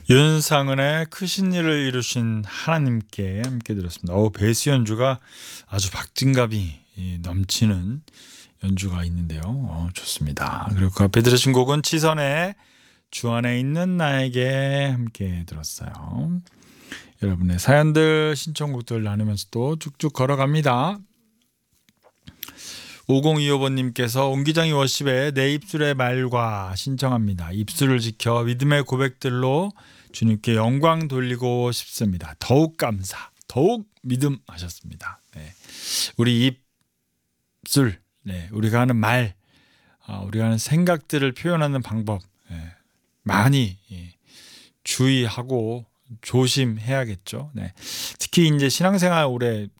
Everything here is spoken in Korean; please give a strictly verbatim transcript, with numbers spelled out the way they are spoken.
윤상은의 크신 일을 이루신 하나님께 함께 들었습니다. 어, 베이스 연주가 아주 박진감이 넘치는 연주가 있는데요. 어, 좋습니다. 그리고 그 앞에 들으신 곡은 치선의 주 안에 있는 나에게 함께 들었어요. 여러분의 사연들 신청곡들 나누면서 또 쭉쭉 걸어갑니다. 오공이오 번님께서 옹기장이 워십에 내 입술의 말과 신청합니다. 입술을 지켜 믿음의 고백들로 주님께 영광 돌리고 싶습니다. 더욱 감사, 더욱 믿음 하셨습니다. 네. 우리 입술, 네. 우리가 하는 말, 우리가 하는 생각들을 표현하는 방법 네. 많이 주의하고 조심해야겠죠. 네. 특히 이제 신앙생활 오래